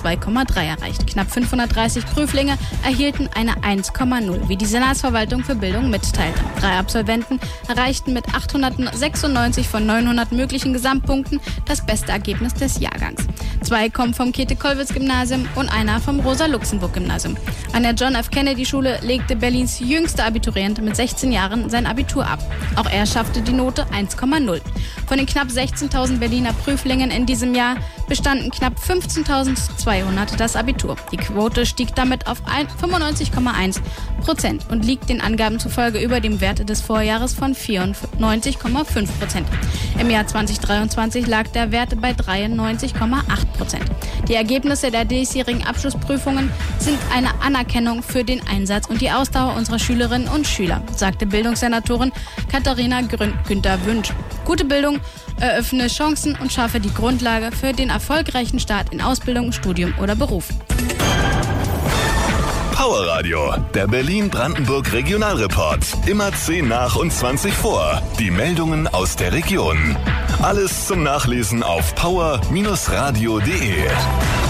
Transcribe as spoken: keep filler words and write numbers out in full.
zwei Komma drei erreicht. Knapp fünfhundertdreißig Prüflinge erhielten eine eins Komma null, wie die Senatsverwaltung für Bildung mitteilte. Drei Absolventen erreichten mit achthundertsechsundneunzig von neunhundert möglichen Gesamtpunkten das beste Ergebnis des Jahrgangs. Zwei kommen vom Käthe-Kollwitz-Gymnasium und einer vom Rosa-Luxemburg-Gymnasium. An der John F. Kennedy-Schule legte Berlins jüngster Abiturient mit sechzehn Jahren sein Abitur ab. Auch er schaffte die Note eins Komma null. Von den knapp sechzehntausend Berliner Prüflingen in diesem Jahr bestanden knapp fünfzehntausendzweihundert das Abitur. Die Quote stieg damit auf fünfundneunzig Komma eins Prozent und liegt den Angaben zufolge über dem Wert des Vorjahres von vierundneunzig Komma fünf Prozent. Im Jahr zweitausenddreiundzwanzig lag der Wert bei dreiundneunzig Komma acht Prozent. Die Ergebnisse der diesjährigen Abschlussprüfungen sind eine Anerkennung für den Einsatz und die Ausdauer unserer Schülerinnen und Schüler, sagte Bildungssenatorin Katharina Günther-Wünsch. Gute Bildung eröffne Chancen und schaffe die Grundlage für den erfolgreichen Start in Ausbildung, Studium oder Beruf. Power Radio, der Berlin-Brandenburg Regionalreport. Immer zehn nach und zwanzig vor. Die Meldungen aus der Region. Alles zum Nachlesen auf power Bindestrich radio punkt de.